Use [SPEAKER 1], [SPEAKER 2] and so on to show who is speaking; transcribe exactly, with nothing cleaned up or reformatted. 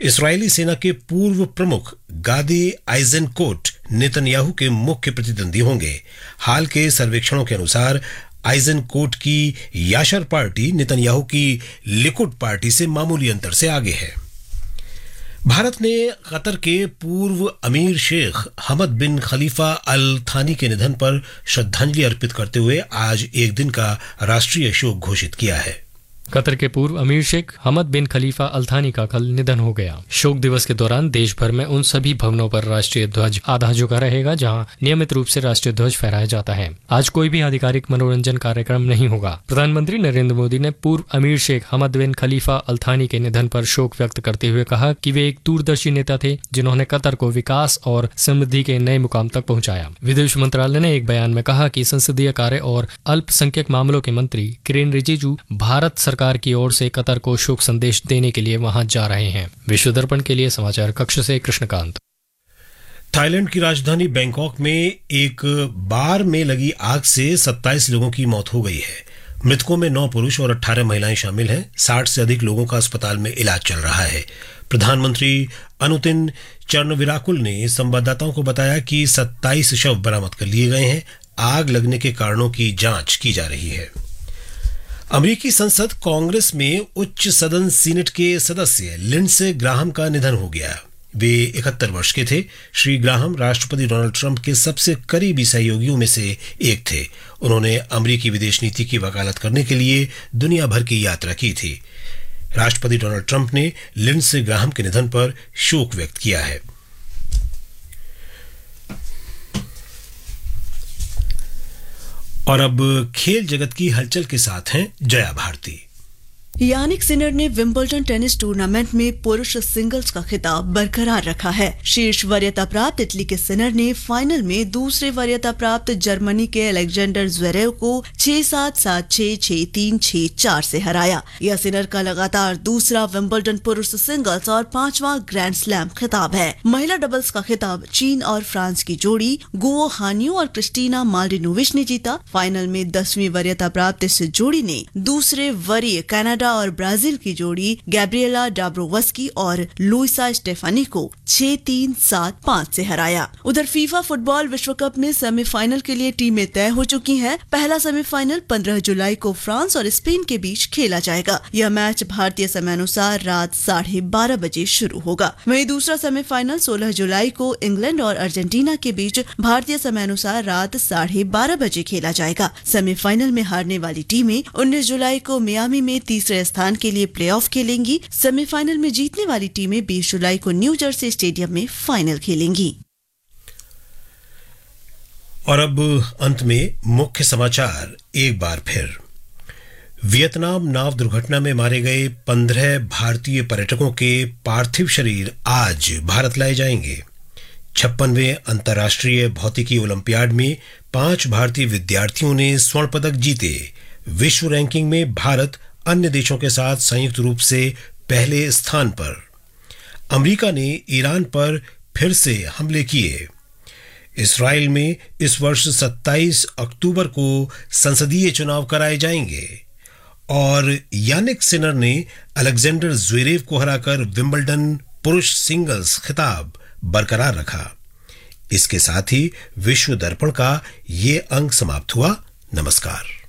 [SPEAKER 1] इस्राएली सेना के पूर्व प्रमुख गादी आइजेनकोट नेतन्याहू के मुख्य प्रतिद्वंदी होंगे। हाल के सर्वेक्षणों के अनुसार आइजेनकोट की याशर पार्टी नेतन्याहू की लिकुड पार्टी से मामूली अंतर से आगे है। भारत ने कतर के पूर्व अमीर शेख हमद बिन खलीफा अल थानी के निधन पर श्रद्धांजलि अर्पित करते हुए आज एक दिन का राष्ट्रीय शोक घोषित किया है।
[SPEAKER 2] कतर के पूर्व अमीर शेख हमद बिन खलीफा अल थानी का कल निधन हो गया। शोक दिवस के दौरान देश भर में उन सभी भवनों पर राष्ट्रीय ध्वज आधा झुका रहेगा जहां नियमित रूप से राष्ट्रीय ध्वज फहराया जाता है। आज कोई भी आधिकारिक मनोरंजन कार्यक्रम नहीं होगा। प्रधानमंत्री नरेंद्र मोदी ने पूर्व अमीर शेख हमद बिन खलीफा अल थानी के निधन पर शोक व्यक्त करते हुए कहा कि वे एक दूरदर्शी नेता थे जिन्होंने कतर को विकास और समृद्धि के नए मुकाम तक पहुंचाया। विदेश मंत्रालय ने एक बयान में कहा कि संसदीय कार्य और अल्पसंख्यक मामलों के मंत्री किरेन रिजिजू भारत सरकार की ओर से कतर को शोक संदेश देने के लिए वहां जा रहे हैं। विश्व दर्पण के लिए समाचार कक्ष से कृष्णकांत।
[SPEAKER 1] थाईलैंड की राजधानी बैंकॉक में एक बार में लगी आग से सत्ताईस लोगों की मौत हो गई है। मृतकों में नौ पुरुष और अठारह महिलाएं शामिल हैं। साठ से अधिक लोगों का अस्पताल में इलाज चल रहा है। प्रधानमंत्री अनुतिन चर्नविराकुल ने संवाददाताओं को बताया कि सत्ताईस शव बरामद कर लिए गए हैं। आग लगने के कारणों की जांच की जा रही है। अमेरिकी संसद कांग्रेस में उच्च सदन सीनेट के सदस्य लिंडसे ग्राहम का निधन हो गया। वे इकहत्तर वर्ष के थे। श्री ग्राहम राष्ट्रपति डोनाल्ड ट्रंप के सबसे करीबी सहयोगियों में से एक थे। उन्होंने अमेरिकी विदेश नीति की वकालत करने के लिए दुनिया भर की यात्रा की थी। राष्ट्रपति डोनाल्ड ट्रंप ने लिंडसे ग्राहम के निधन पर शोक व्यक्त किया है। और अब खेल जगत की हलचल के साथ हैं जया भारती।
[SPEAKER 3] यानिक सिनर ने विंबलडन टेनिस टूर्नामेंट में पुरुष सिंगल्स का खिताब बरकरार रखा है। शीर्ष वरीयता प्राप्त इटली के सिनर ने फाइनल में दूसरे वरीयता प्राप्त जर्मनी के अलेक्जेंडर ज़्वेरेव को छह सात सात छह छह तीन छह चार से हराया। यह सिनर का लगातार दूसरा विंबलडन पुरुष सिंगल्स और पांचवा ग्रैंड स्लैम खिताब है। महिला डबल्स का खिताब चीन और फ्रांस की जोड़ी गुओ हानियो और क्रिस्टीना माल्डिनोविच ने जीता। फाइनल में दसवीं वरीयता प्राप्त इस जोड़ी ने दूसरे वरीय कनाडा और ब्राजील की जोड़ी गैब्रिएला डाब्रोवस्की और लुइसा स्टेफानी को छह तीन सात पाँच से हराया। उधर फीफा फुटबॉल विश्व कप में सेमीफाइनल के लिए टीमें तय हो चुकी हैं। पहला सेमीफाइनल पंद्रह जुलाई को फ्रांस और स्पेन के बीच खेला जाएगा। यह मैच भारतीय समयानुसार रात साढ़े बारह बजे शुरू होगा। वहीं दूसरा सेमीफाइनल सोलह जुलाई को इंग्लैंड और अर्जेंटीना के बीच भारतीय समयानुसार रात साढ़े बारह बजे खेला जाएगा। सेमीफाइनल में हारने वाली टीमें उन्नीस जुलाई को मियामी में तीसरे स्थान के लिए प्लेऑफ खेलेंगी। सेमीफाइनल में जीतने वाली टीमें बीस जुलाई को न्यू जर्सी स्टेडियम में फाइनल खेलेंगी।
[SPEAKER 1] और अब अंत में मुख्य समाचार एक बार फिर। वियतनाम नाव दुर्घटना में मारे गए पंद्रह भारतीय पर्यटकों के पार्थिव शरीर आज भारत लाए जाएंगे। छप्पनवें अंतर्राष्ट्रीय भौतिकी ओलंपियाड में पांच भारतीय विद्यार्थियों ने स्वर्ण पदक जीते। विश्व रैंकिंग में भारत अन्य देशों के साथ संयुक्त रूप से पहले स्थान पर। अमेरिका ने ईरान पर फिर से हमले किए। इस्राएल में इस वर्ष सत्ताईस अक्टूबर को संसदीय चुनाव कराए जाएंगे। और यानिक सिनर ने अलेक्जेंडर ज़्वेरेव को हराकर विंबलडन पुरुष सिंगल्स खिताब बरकरार रखा। इसके साथ ही विश्व दर्पण का ये अंक समाप्त हुआ। नमस्कार।